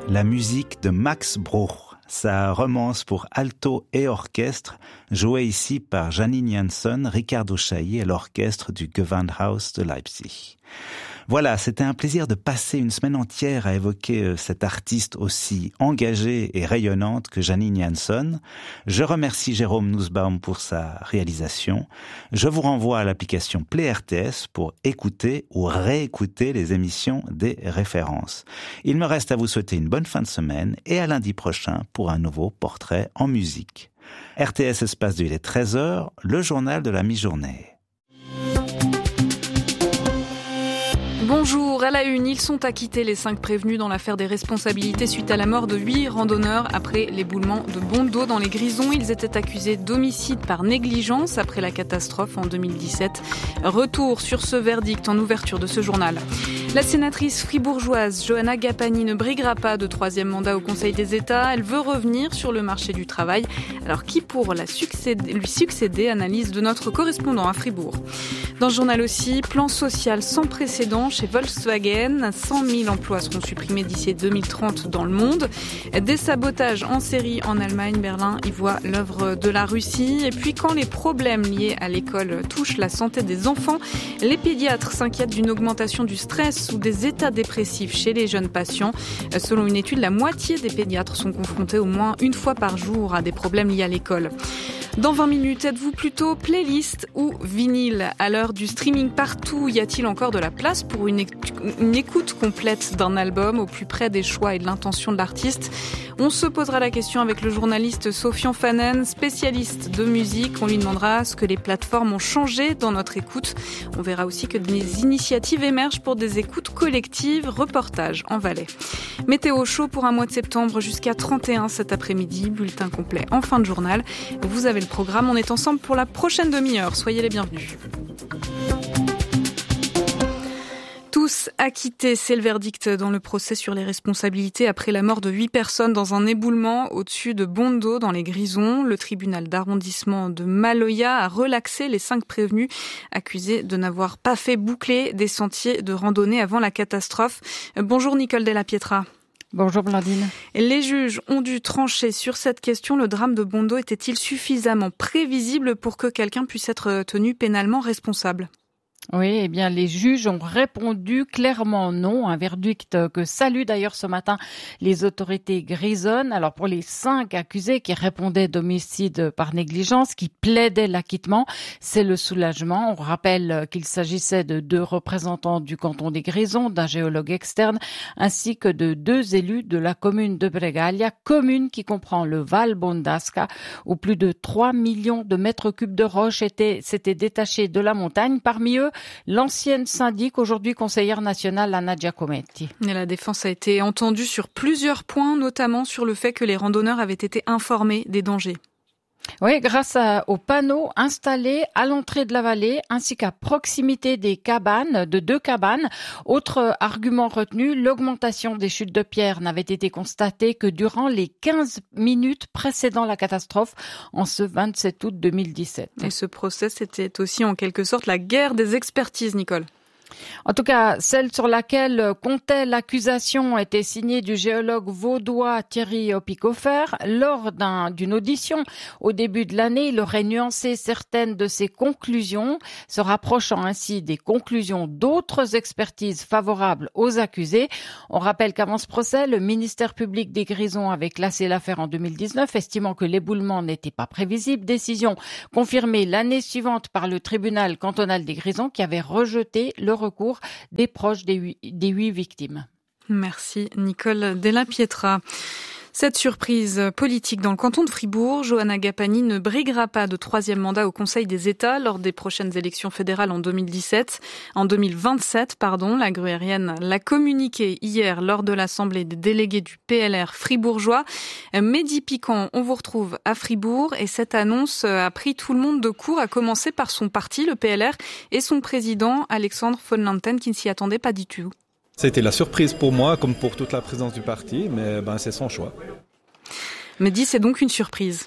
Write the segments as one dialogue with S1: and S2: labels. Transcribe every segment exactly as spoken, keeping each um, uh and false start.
S1: la musique de Max Bruch, sa romance pour alto et orchestre, jouée ici par Janine Janson, Ricardo Chailly et l'orchestre du Gewandhaus de Leipzig. Voilà, c'était un plaisir de passer une semaine entière à évoquer cette artiste aussi engagée et rayonnante que Janine Janson. Je remercie Jérôme Nussbaum pour sa réalisation. Je vous renvoie à l'application Play R T S pour écouter ou réécouter les émissions des références. Il me reste à vous souhaiter une bonne fin de semaine et à lundi prochain pour un nouveau portrait en musique. R T S Espace deux, il est treize heures, le journal de la mi-journée.
S2: Bonjour, à la une, ils sont acquittés les cinq prévenus dans l'affaire des responsabilités suite à la mort de huit randonneurs après l'éboulement de Bondo dans les Grisons. Ils étaient accusés d'homicide par négligence après la catastrophe en deux mille dix-sept. Retour sur ce verdict en ouverture de ce journal. La sénatrice fribourgeoise Johanna Gapani ne briguera pas de troisième mandat au Conseil des États. Elle veut revenir sur le marché du travail. Alors qui pour la succéder, lui succéder? Analyse de notre correspondant à Fribourg. Dans le journal aussi, plan social sans précédent chez Volkswagen. cent mille emplois seront supprimés d'ici deux mille trente dans le monde. Des sabotages en série en Allemagne. Berlin y voit l'œuvre de la Russie. Et puis quand les problèmes liés à l'école touchent la santé des enfants, les pédiatres s'inquiètent d'une augmentation du stress ou des états dépressifs chez les jeunes patients. Selon une étude, la moitié des pédiatres sont confrontés au moins une fois par jour à des problèmes liés à l'école. Dans vingt minutes, êtes-vous plutôt playlist ou vinyle? À l'heure du streaming partout, y a-t-il encore de la place pour une, éc- une écoute complète d'un album au plus près des choix et de l'intention de l'artiste? On se posera la question avec le journaliste Sofian Fanen, spécialiste de musique. On lui demandera ce que les plateformes ont changé dans notre écoute. On verra aussi que des initiatives émergent pour des écoutes collectives. Reportage en Valais. Météo chaud pour un mois de septembre jusqu'à trente et un cet après-midi. Bulletin complet en fin de journal. Vous avez le programme. On est ensemble pour la prochaine demi-heure. Soyez les bienvenus. Tous acquittés, c'est le verdict dans le procès sur les responsabilités après la mort de huit personnes dans un éboulement au-dessus de Bondo dans les Grisons. Le tribunal d'arrondissement de Maloya a relaxé les cinq prévenus accusés de n'avoir pas fait boucler des sentiers de randonnée avant la catastrophe. Bonjour Nicole Della Pietra.
S3: Bonjour Blandine.
S2: Les juges ont dû trancher sur cette question. Le drame de Bondo était-il suffisamment prévisible pour que quelqu'un puisse être tenu pénalement responsable ?
S3: Oui, eh bien, les juges ont répondu clairement non. Un verdict que saluent d'ailleurs ce matin les autorités grisonnes. Alors, pour les cinq accusés qui répondaient d'homicide par négligence, qui plaidaient l'acquittement, c'est le soulagement. On rappelle qu'il s'agissait de deux représentants du canton des Grisons, d'un géologue externe, ainsi que de deux élus de la commune de Bregaglia, commune qui comprend le Val Bondasca, où plus de trois millions de mètres cubes de roches étaient, s'étaient détachés de la montagne. Parmi eux, l'ancienne syndic, aujourd'hui conseillère nationale, Anna Giacometti.
S2: Et la défense a été entendue sur plusieurs points, notamment sur le fait que les randonneurs avaient été informés des dangers.
S3: Oui, grâce à, aux panneaux installés à l'entrée de la vallée ainsi qu'à proximité des cabanes, de deux cabanes. Autre argument retenu, l'augmentation des chutes de pierre n'avait été constatée que durant les quinze minutes précédant la catastrophe en ce vingt-sept août deux mille dix-sept.
S2: Et ce procès, c'était aussi en quelque sorte la guerre des expertises, Nicole.
S3: En tout cas, celle sur laquelle comptait l'accusation était signée du géologue vaudois Thierry Opikofer. Lors d'un, d'une audition au début de l'année, il aurait nuancé certaines de ses conclusions, se rapprochant ainsi des conclusions d'autres expertises favorables aux accusés. On rappelle qu'avant ce procès, le ministère public des Grisons avait classé l'affaire en deux mille dix-neuf, estimant que l'éboulement n'était pas prévisible. Décision confirmée l'année suivante par le tribunal cantonal des Grisons qui avait rejeté le recours des proches des huit, des huit victimes.
S2: Merci Nicole Della Pietra. Cette surprise politique dans le canton de Fribourg, Johanna Gapani ne briguera pas de troisième mandat au Conseil des États lors des prochaines élections fédérales en deux mille dix-sept. En deux mille vingt-sept, pardon, la gruérienne l'a communiqué hier lors de l'Assemblée des délégués du P L R fribourgeois. Mehdi Piquant, on vous retrouve à Fribourg et cette annonce a pris tout le monde de court, à commencer par son parti, le P L R, et son président Alexandre von Lanten qui ne s'y attendait pas du tout.
S4: C'était la surprise pour moi, comme pour toute la présidence du parti, mais ben, c'est son choix.
S2: Mehdi, c'est donc une surprise.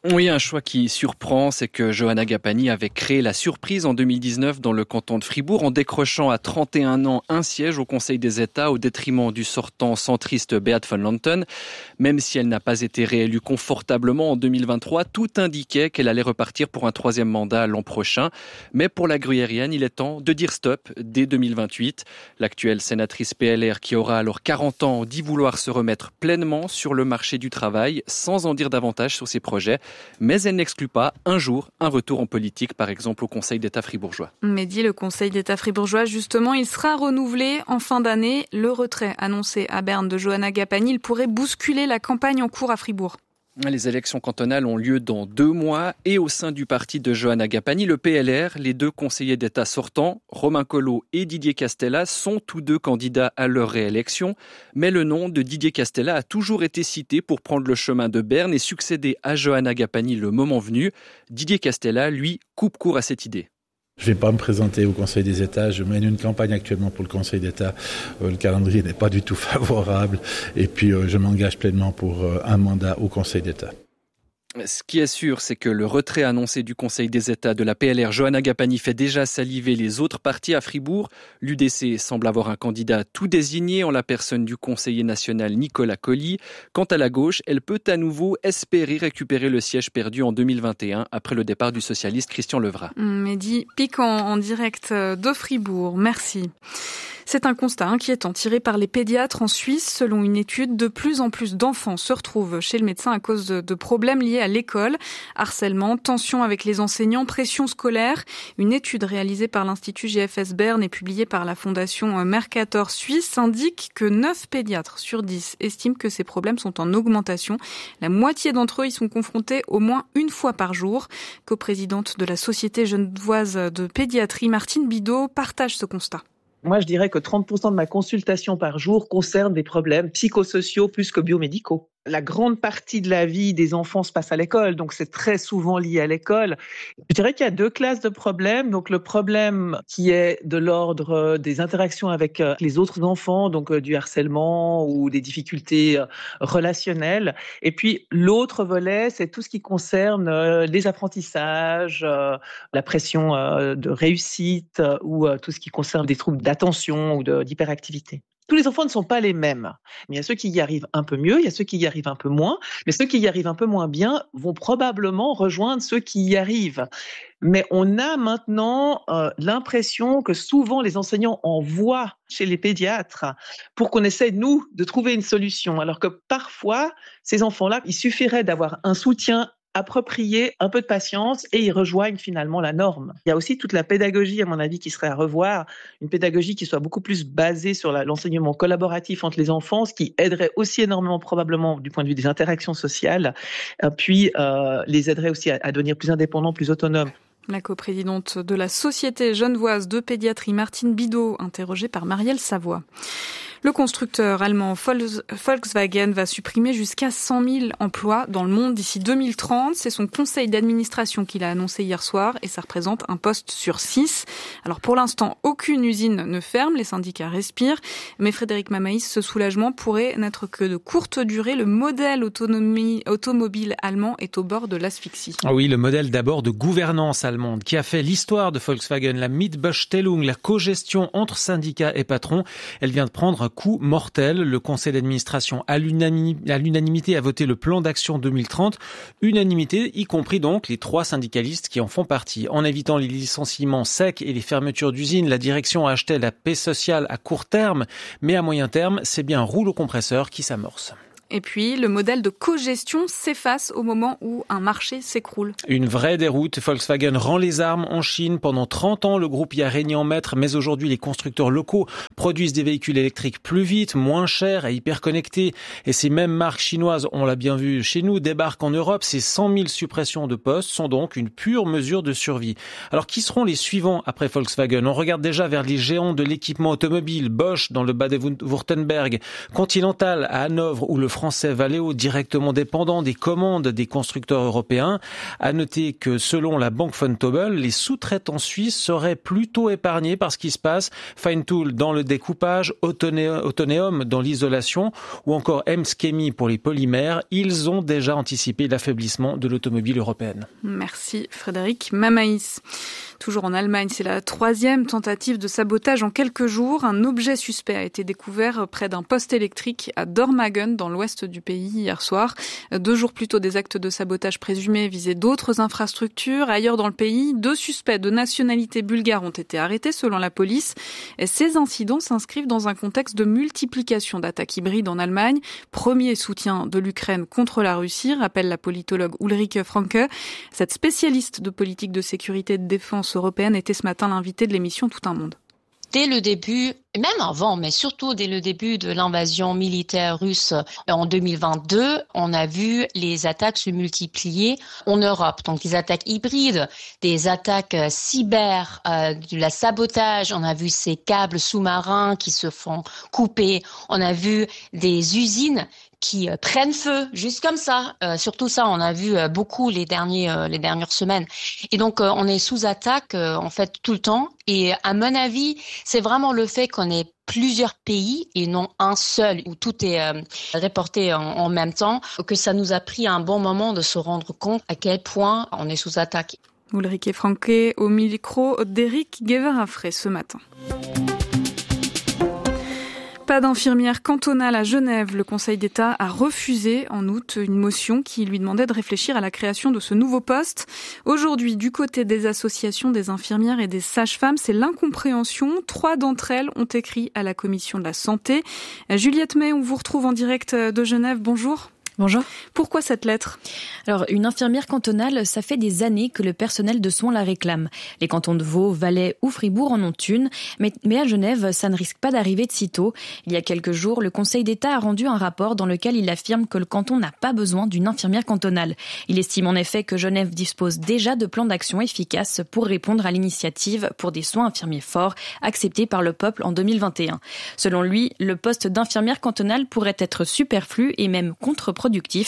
S5: Oui, un choix qui surprend, c'est que Johann Gapani avait créé la surprise en deux mille dix-neuf dans le canton de Fribourg en décrochant à trente et un ans un siège au Conseil des États au détriment du sortant centriste Beat van Lanten. Même si elle n'a pas été réélue confortablement en deux mille vingt-trois, tout indiquait qu'elle allait repartir pour un troisième mandat l'an prochain. Mais pour la gruyérienne, il est temps de dire stop dès deux mille vingt-huit. L'actuelle sénatrice P L R, qui aura alors quarante ans, dit vouloir se remettre pleinement sur le marché du travail sans en dire davantage sur ses projets. Mais elle n'exclut pas un jour un retour en politique, par exemple au Conseil d'État fribourgeois.
S2: Mais dit le Conseil d'État fribourgeois, justement, il sera renouvelé en fin d'année. Le retrait annoncé à Berne de Johann Gapani, il pourrait bousculer la campagne en cours à Fribourg.
S5: Les élections cantonales ont lieu dans deux mois et au sein du parti de Johann Gapani, le P L R, les deux conseillers d'État sortants, Romain Collot et Didier Castella, sont tous deux candidats à leur réélection. Mais le nom de Didier Castella a toujours été cité pour prendre le chemin de Berne et succéder à Johann Gapani le moment venu. Didier Castella, lui, coupe court à cette idée.
S6: Je ne vais pas me présenter au Conseil des États. Je mène une campagne actuellement pour le Conseil d'État. Euh, le calendrier n'est pas du tout favorable. Et puis, euh, je m'engage pleinement pour euh, un mandat au Conseil d'État.
S5: Ce qui est sûr, c'est que le retrait annoncé du Conseil des États de la P L R Johann Gapani fait déjà saliver les autres partis à Fribourg. L'U D C semble avoir un candidat tout désigné en la personne du conseiller national Nicolas Colli. Quant à la gauche, elle peut à nouveau espérer récupérer le siège perdu en deux mille vingt et un après le départ du socialiste Christian Levrat.
S2: Mehdi piquant en direct de Fribourg. Merci. C'est un constat inquiétant tiré par les pédiatres en Suisse. Selon une étude, de plus en plus d'enfants se retrouvent chez le médecin à cause de problèmes liés à l'école. Harcèlement, tensions avec les enseignants, pression scolaire. Une étude réalisée par l'Institut G F S Berne et publiée par la fondation Mercator Suisse indique que neuf pédiatres sur dix estiment que ces problèmes sont en augmentation. La moitié d'entre eux y sont confrontés au moins une fois par jour. Coprésidente de la Société genevoise de pédiatrie, Martine Bidot partage ce constat.
S7: Moi, je dirais que trente pour cent de ma consultation par jour concerne des problèmes psychosociaux plus que biomédicaux. La grande partie de la vie des enfants se passe à l'école, donc c'est très souvent lié à l'école. Je dirais qu'il y a deux classes de problèmes. Donc le problème qui est de l'ordre des interactions avec les autres enfants, donc du harcèlement ou des difficultés relationnelles. Et puis l'autre volet, c'est tout ce qui concerne les apprentissages, la pression de réussite ou tout ce qui concerne des troubles d'attention ou de, d'hyperactivité. Tous les enfants ne sont pas les mêmes. Mais il y a ceux qui y arrivent un peu mieux, il y a ceux qui y arrivent un peu moins. Mais ceux qui y arrivent un peu moins bien vont probablement rejoindre ceux qui y arrivent. Mais on a maintenant euh, l'impression que souvent les enseignants envoient chez les pédiatres pour qu'on essaie, nous, de trouver une solution. Alors que parfois, ces enfants-là, il suffirait d'avoir un soutien approprié, un peu de patience et ils rejoignent finalement la norme. Il y a aussi toute la pédagogie, à mon avis, qui serait à revoir, une pédagogie qui soit beaucoup plus basée sur la, l'enseignement collaboratif entre les enfants, ce qui aiderait aussi énormément probablement du point de vue des interactions sociales, puis euh, les aiderait aussi à, à devenir plus indépendants, plus autonomes.
S2: La coprésidente de la Société genevoise de pédiatrie, Martine Bidot, interrogée par Marielle Savoie. Le constructeur allemand Volkswagen va supprimer jusqu'à cent mille emplois dans le monde d'ici deux mille trente. C'est son conseil d'administration qui l'a annoncé hier soir et ça représente un poste sur six. Alors pour l'instant, aucune usine ne ferme, les syndicats respirent. Mais Frédéric Mamaïs, ce soulagement pourrait n'être que de courte durée. Le modèle autonomie, automobile allemand est au bord de l'asphyxie.
S8: Ah oui, le modèle d'abord de gouvernance allemande qui a fait l'histoire de Volkswagen, la Mitbestimmung, la cogestion entre syndicats et patrons. Elle vient de prendre un coup mortel. Le conseil d'administration à l'unanimité a voté le plan d'action deux mille trente. Unanimité, y compris donc les trois syndicalistes qui en font partie. En évitant les licenciements secs et les fermetures d'usines, la direction a acheté la paix sociale à court terme, mais à moyen terme, c'est bien un rouleau compresseur qui s'amorce.
S2: Et puis, le modèle de cogestion s'efface au moment où un marché s'écroule.
S8: Une vraie déroute. Volkswagen rend les armes en Chine. Pendant trente ans, le groupe y a régné en maître, mais aujourd'hui, les constructeurs locaux produisent des véhicules électriques plus vite, moins chers et hyper connectés. Et ces mêmes marques chinoises, on l'a bien vu chez nous, débarquent en Europe. Ces cent mille suppressions de postes sont donc une pure mesure de survie. Alors, qui seront les suivants après Volkswagen? On regarde déjà vers les géants de l'équipement automobile. Bosch dans le Bade-Württemberg, Continental à Hanovre ou le français Valeo, directement dépendant des commandes des constructeurs européens. À noter que selon la banque Vontobel, les sous-traitants suisses seraient plutôt épargnés par ce qui se passe. Feintool dans le découpage, Autoneum dans l'isolation ou encore Emskemi pour les polymères. Ils ont déjà anticipé l'affaiblissement de l'automobile européenne.
S2: Merci Frédéric Mamaïs. Toujours en Allemagne, c'est la troisième tentative de sabotage en quelques jours. Un objet suspect a été découvert près d'un poste électrique à Dormagen, dans l'ouest du pays, hier soir. Deux jours plus tôt, des actes de sabotage présumés visaient d'autres infrastructures. Ailleurs dans le pays, deux suspects de nationalité bulgare ont été arrêtés selon la police. Et ces incidents s'inscrivent dans un contexte de multiplication d'attaques hybrides en Allemagne. Premier soutien de l'Ukraine contre la Russie, rappelle la politologue Ulrike Franke. Cette spécialiste de politique de sécurité et de défense européenne était ce matin l'invitée de l'émission Tout un monde.
S9: Dès le début, et même avant, mais surtout dès le début de l'invasion militaire russe en deux mille vingt-deux, on a vu les attaques se multiplier en Europe. Donc des attaques hybrides, des attaques cyber, euh, de la sabotage. On a vu ces câbles sous-marins qui se font couper. On a vu des usines qui euh, prennent feu, juste comme ça. Euh, surtout ça, on a vu euh, beaucoup les derniers, euh, les dernières semaines. Et donc, euh, on est sous attaque, euh, en fait, tout le temps. Et à mon avis, c'est vraiment le fait qu'on ait plusieurs pays et non un seul où tout est euh, reporté en, en même temps, que ça nous a pris un bon moment de se rendre compte à quel point on est sous attaque.
S2: Ulrike Franke au micro d'Éric Guévin-Affray ce matin. Pas d'infirmière cantonale à Genève. Le Conseil d'État a refusé en août une motion qui lui demandait de réfléchir à la création de ce nouveau poste. Aujourd'hui, du côté des associations des infirmières et des sages-femmes, c'est l'incompréhension. Trois d'entre elles ont écrit à la Commission de la Santé. Juliette May, on vous retrouve en direct de Genève. Bonjour.
S10: Bonjour.
S2: Pourquoi cette lettre ?
S10: Alors, une infirmière cantonale, ça fait des années que le personnel de soins la réclame. Les cantons de Vaud, Valais ou Fribourg en ont une, mais, mais à Genève, ça ne risque pas d'arriver de sitôt. Il y a quelques jours, le Conseil d'État a rendu un rapport dans lequel il affirme que le canton n'a pas besoin d'une infirmière cantonale. Il estime en effet que Genève dispose déjà de plans d'action efficaces pour répondre à l'initiative pour des soins infirmiers forts acceptée par le peuple en deux mille vingt et un. Selon lui, le poste d'infirmière cantonale pourrait être superflu et même contre-productif.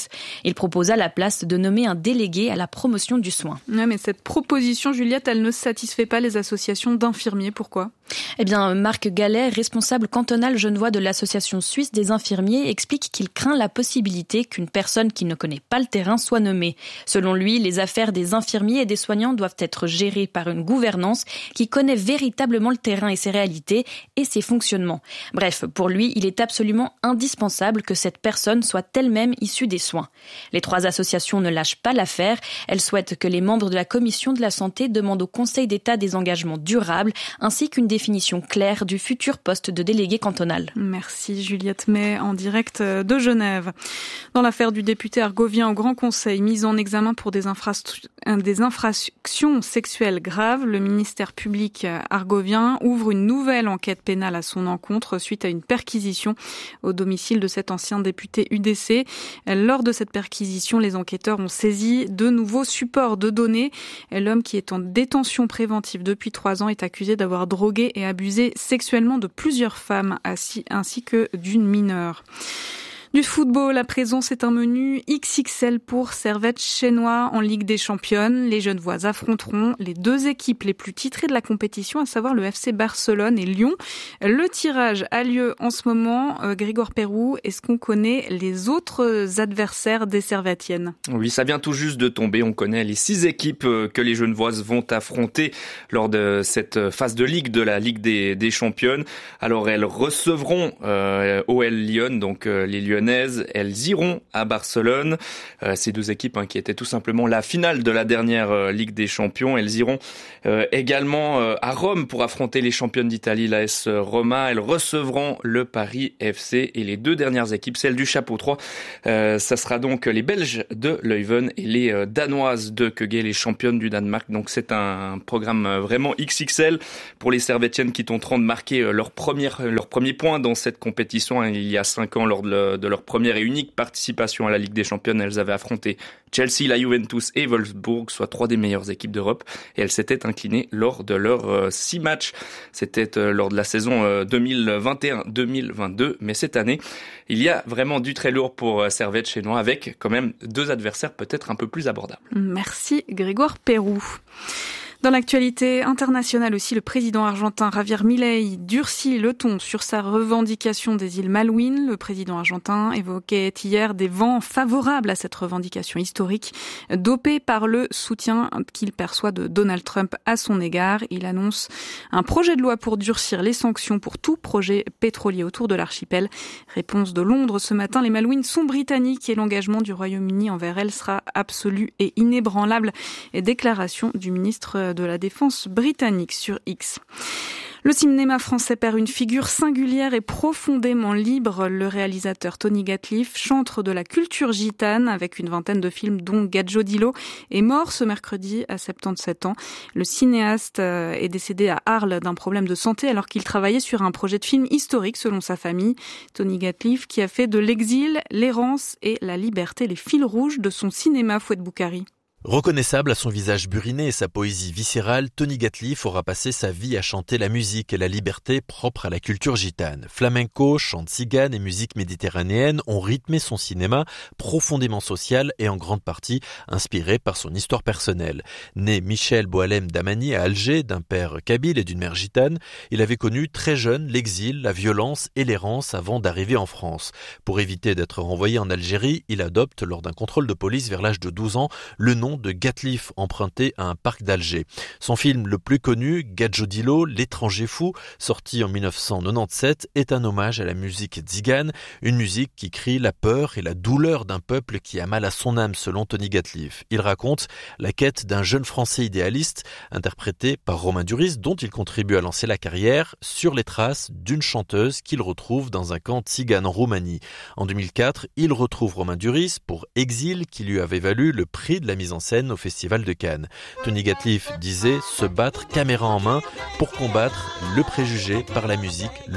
S10: Il propose à la place de nommer un délégué à la promotion du soin.
S2: Ouais, mais cette proposition, Juliette, elle ne satisfait pas les associations d'infirmiers. Pourquoi ?
S10: Eh bien, Marc Gallet, responsable cantonal genevois de l'association suisse des infirmiers, explique qu'il craint la possibilité qu'une personne qui ne connaît pas le terrain soit nommée. Selon lui, les affaires des infirmiers et des soignants doivent être gérées par une gouvernance qui connaît véritablement le terrain et ses réalités et ses fonctionnements. Bref, pour lui, il est absolument indispensable que cette personne soit elle-même issue des soins. Les trois associations ne lâchent pas l'affaire. Elles souhaitent que les membres de la Commission de la Santé demandent au Conseil d'État des engagements durables ainsi qu'une définition claire du futur poste de délégué cantonal.
S2: Merci Juliette May en direct de Genève. Dans l'affaire du député argovien au Grand Conseil, mis en examen pour des, infrastru- des infractions sexuelles graves, le ministère public argovien ouvre une nouvelle enquête pénale à son encontre suite à une perquisition au domicile de cet ancien député U D C. Lors de cette perquisition, les enquêteurs ont saisi de nouveaux supports de données. L'homme qui est en détention préventive depuis trois ans est accusé d'avoir drogué et abusé sexuellement de plusieurs femmes ainsi que d'une mineure. Du football, à présent, c'est un menu X X L pour Servette Chenois en Ligue des Championnes. Les Genevois affronteront les deux équipes les plus titrées de la compétition, à savoir le F C Barcelone et Lyon. Le tirage a lieu en ce moment. Euh, Grégoire Perrou, est-ce qu'on connaît les autres adversaires des Servettiennes ?
S11: Oui, ça vient tout juste de tomber. On connaît les six équipes que les Genevoises vont affronter lors de cette phase de Ligue de la Ligue des, des Championnes. Alors, elles recevront euh, O L Lyon, donc euh, les Lyonnais. Elles iront à Barcelone. Euh, ces deux équipes hein, qui étaient tout simplement la finale de la dernière euh, Ligue des Champions. Elles iront euh, également euh, à Rome pour affronter les championnes d'Italie, l'A S Roma. Elles recevront le Paris F C et les deux dernières équipes, celles du chapeau trois. Euh, ça sera donc les Belges de Leuven et les euh, Danoises de Køge, les championnes du Danemark. Donc c'est un programme vraiment X X L pour les Servettiennes qui tenteront de marquer leur, première, leur premier point dans cette compétition hein, il y a cinq ans lors de, de leur leur première et unique participation à la Ligue des Champions, elles avaient affronté Chelsea, la Juventus et Wolfsburg, soit trois des meilleures équipes d'Europe, et elles s'étaient inclinées lors de leurs euh, six matchs. C'était euh, lors de la saison euh, deux mille vingt et un deux mille vingt-deux, mais cette année, il y a vraiment du très lourd pour euh, Servette chinois, avec quand même deux adversaires peut-être un peu plus abordables.
S2: Merci Grégoire Pérou. Dans l'actualité internationale aussi, le président argentin Javier Milei durcit le ton sur sa revendication des îles Malouines. Le président argentin évoquait hier des vents favorables à cette revendication historique, dopée par le soutien qu'il perçoit de Donald Trump à son égard. Il annonce un projet de loi pour durcir les sanctions pour tout projet pétrolier autour de l'archipel. Réponse de Londres ce matin, les Malouines sont britanniques et l'engagement du Royaume-Uni envers elles sera absolu et inébranlable. Et déclaration du ministre de la Défense britannique sur X. Le cinéma français perd une figure singulière et profondément libre. Le réalisateur Tony Gatliff, chantre de la culture gitane avec une vingtaine de films dont Gadjodilo, est mort ce mercredi à soixante-dix-sept ans. Le cinéaste est décédé à Arles d'un problème de santé alors qu'il travaillait sur un projet de film historique selon sa famille. Tony Gatliff qui a fait de l'exil, l'errance et la liberté les fils rouges de son cinéma. Fouad Boukari.
S12: Reconnaissable à son visage buriné et sa poésie viscérale, Tony Gatliff aura passé sa vie à chanter la musique et la liberté propre à la culture gitane. Flamenco, chant tzigane et musique méditerranéenne ont rythmé son cinéma, profondément social et en grande partie inspiré par son histoire personnelle. Né Michel Boalem Damani à Alger, d'un père kabyle et d'une mère gitane, il avait connu très jeune l'exil, la violence et l'errance avant d'arriver en France. Pour éviter d'être renvoyé en Algérie, il adopte, lors d'un contrôle de police vers l'âge de douze ans, le nom de Gatliff emprunté à un parc d'Alger. Son film le plus connu, Gadjodilo, l'étranger fou, sorti en dix-neuf cent quatre-vingt-dix-sept, est un hommage à la musique tzigane, une musique qui crie la peur et la douleur d'un peuple qui a mal à son âme selon Tony Gatliff. Il raconte la quête d'un jeune Français idéaliste, interprété par Romain Duris, dont il contribue à lancer la carrière, sur les traces d'une chanteuse qu'il retrouve dans un camp tzigane en Roumanie. En deux mille quatre, il retrouve Romain Duris pour Exil, qui lui avait valu le prix de la mise en scène au Festival de Cannes. Tony Gatliff disait se battre caméra en main pour combattre le préjugé par la musique,